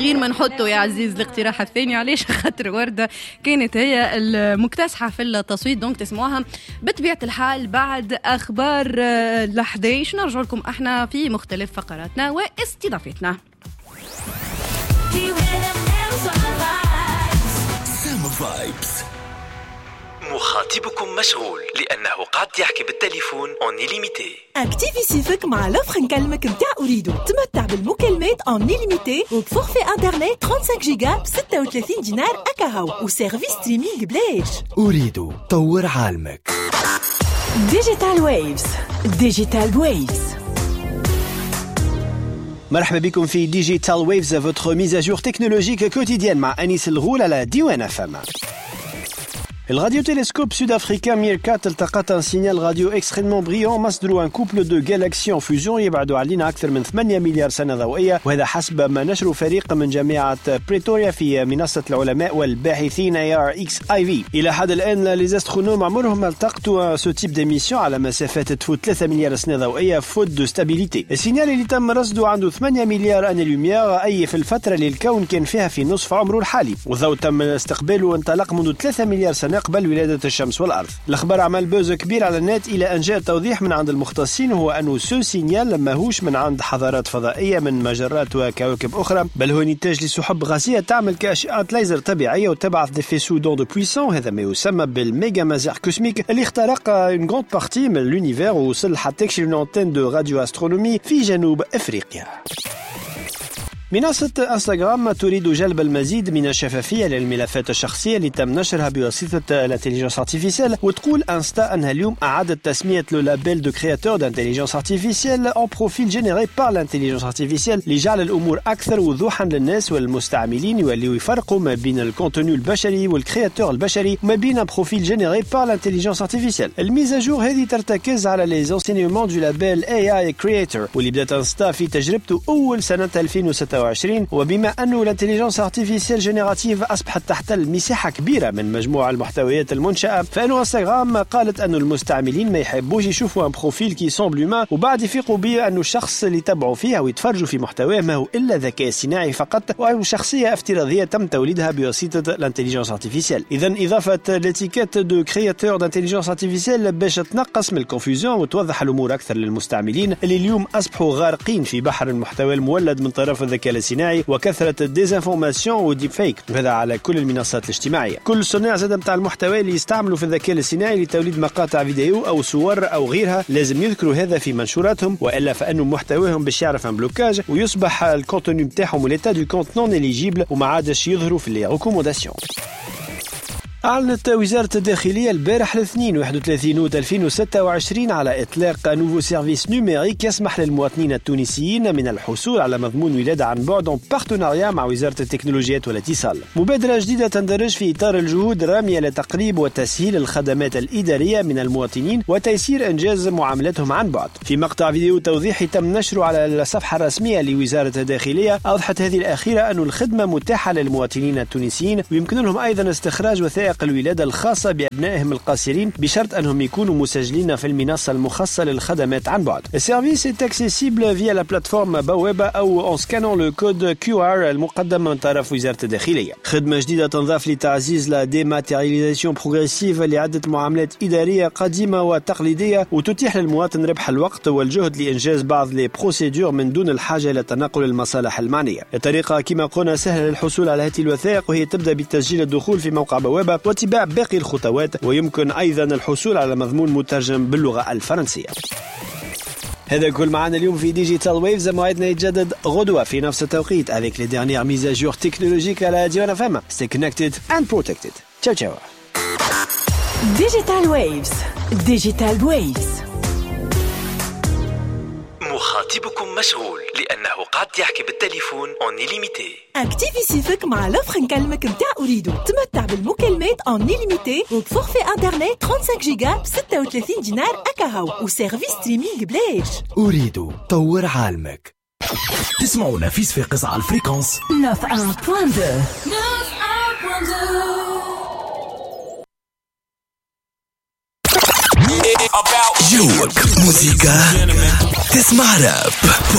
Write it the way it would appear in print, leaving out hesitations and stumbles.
غير ما نحطه يا عزيز الاقتراح الثاني. علاش؟ خاطر وردة كانت هي المكتسحة في التصويت، دونك تسمعوها بطبيعة الحال بعد أخبار ال11. نرجع لكم احنا في مختلف فقراتنا واستضافتنا. مخاطبكم مشغول لأنه قاعد يحكي بالتليفون اون ليميتي. اكتيفي سيفك مع لوفر نكلمك متاع أريدو. تمتع بالمكالمات اون ليميتي وبفورفي انترنت 35 جيجا ب 36 دينار أكاهو وسيرفيس ستريمينغ بلاش. أريدو طور عالمك. ديجيتال ويفز. ديجيتال ويفز. مرحبا بكم في ديجيتال ويفز، votre mise à jour technologique quotidienne مع أنيس الغول على ديوان FM. الراديو تيلسكوب سود-أفريكان ميركات التقط un signal radio extrêmement brillant مصدر un couple de galaxies en fusion يبعدوا علينا أكثر من 8 مليار سنة ضوئية، وهذا حسب ما نشره فريق من جامعة بريتوريا في منصة العلماء والباحثين ARXIV. إلى حد الآن لي أسترونوم عمرهم التقطوا ce type d'émission على مسافات تفوت 3 مليار سنة ضوئية faute de stabilité. السينال اللي تم رصده عنده 8 مليار أن لوميير، أي في الفترة اللي الكون كان فيها في نصف عمره الحالي، والضوء تم استقباله وانطلق منذ 3 مليار سنة قبل ولادة الشمس والأرض. الأخبار عمل بوز كبير على النت إلى أن جاء توضيح من عند المختصين هو أنه سو سينيال ماهوش من عند حضارات فضائية من مجرات وكواكب أخرى، بل هو نتاج لسحب غازية تعمل كأشعة ليزر طبيعية وتبعث دي فيسو دون دو بويسون، هذا ما يسمى بالميجا مازير كوسميك اللي اخترق اون غروند بارتي من لونيفير ووصل حتى يكشف أنتين دو راديو أسترونومي في جنوب أفريقيا. منصة انستغرام تريد جلب المزيد من الشفافية للملفات الشخصية اللي تم نشرها بواسطة الانتليجنس ارتيفيسيال، وتقول انستا أنها اليوم أعادت تسمية لو لابيل دو كرياتور دانتليجنس ارتيفيسيال أو بروفيل جينيري بار الانتليجنس ارتيفيسيال لجعل الأمور أكثر وضوحا للناس والمستعملين، يوليو يفرقوا ما بين الكونتوني البشري والكرياتور البشري وما بين بروفيل جينيري بار الانتليجنس ارتيفيسيال. الميزاجور هذه ترتكز على لي زونسينيومون دو لابيل AI كرياتور واللي بدأت انستا في تجربته أول سنة 2026. وبما أنه الانتليجنس ارتيفيسيال جينيراتيف أصبحت تحتل مساحة كبيرة من مجموع المحتويات المنشأة، فإن انستغرام قالت أن المستعملين ما يحبوش يشوفوا ان بروفيل كي سامبل هيومان وبعد يفيقوا بيه أنه الشخص اللي تبعوا فيه ويتفرجوا في محتواه ما هو إلا ذكاء اصطناعي فقط، وأنه شخصية افتراضية تم توليدها بواسطة الانتليجنس ارتيفيسيال. إذن إضافة لاتيكيت دو كرياتور دانتليجنس ارتيفيسيال باش تنقص من الكونفوزيون وتوضح الأمور أكثر للمستعملين اللي اليوم أصبحوا غارقين في بحر المحتوى المولد من طرف الذكاء الاصطناعي وكثرة الديزانفورماسيون وديب فيك، وهذا على كل المنصات الاجتماعية. كل صناع زاد متاع المحتوى اللي يستعملوا في الذكاء الاصطناعي لتوليد مقاطع فيديو أو صور أو غيرها لازم يذكروا هذا في منشوراتهم، وإلا فإنه محتواهم باش يعرف ان بلوكاج ويصبح الكونتوني نتاعهم وليتا دو كونت نون إليجيبل وما عادش يظهروا في لي ريكومونداسيون. أعلنت وزارة الداخلية البارح الاثنين 31 أوت 2026 على إطلاق نوفو سيرفيس نوميريك يسمح للمواطنين التونسيين من الحصول على مضمون ولادة عن بعد بارتناريا مع وزارة التكنولوجيات والاتصال. مبادرة جديدة تندرج في إطار الجهود الرامية لتقريب وتسهيل الخدمات الإدارية من المواطنين وتيسير إنجاز معاملتهم عن بعد. في مقطع فيديو توضيحي تم نشره على الصفحة الرسمية لوزارة الداخلية، أوضحت هذه الأخيرة أن الخدمة متاحة للمواطنين التونسيين ويمكن لهم أيضا استخراج وثائق الولادة الخاصة بأبنائهم القاصرين بشرط أنهم يكونوا مسجلين في المنصة المخصصة للخدمات عن بعد. السيرفيس est accessible via la plateforme بوابة أو en scannant le code QR المقدم من طرف وزارة الداخلية. خدمة جديدة تنضاف لتعزيز لا ديماتيرياليزاسيون بروغريسيف لعدة معاملات إدارية قديمة وتقليدية وتتيح للمواطن ربح الوقت والجهد لإنجاز بعض لي بروسيدور من دون الحاجة إلى تنقل المصالح المعنية. الطريقة كما قلنا سهلة للحصول على هذه الوثائق، وهي تبدأ بتسجيل الدخول في موقع بوابة واتباع باقي الخطوات، ويمكن أيضا الحصول على مضمون مترجم باللغة الفرنسية. هذا كل معنا اليوم في ديجيتال ويفز، موعدنا يتجدد غدوة في نفس التوقيت avec les dernières mises à jour technologiques à la Dion FM. Stay connected and protected. Ciao ciao. Digital Waves. Digital Waves. مخاطبكم مشغول لأنه قاعد يحكي بالتليفون اون ليميتي. اكتيفي سيفك مع لوفر نكلمك متاع أريدو. تمتع بالمكالمات اون ليميتي وبفورفي انترنت 35 جيجا ب 36 دينار أكاهو وسيرفيس ستريمينغ بلاش. أريدو طور عالمك. تسمعونا في صفاقس على الفريكونس 91.2. جوك موسيقى تسمع راب.